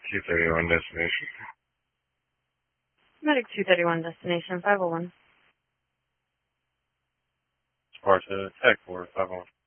231 destination. Medic 231 destination 501. Sparta, Tech 4, 501.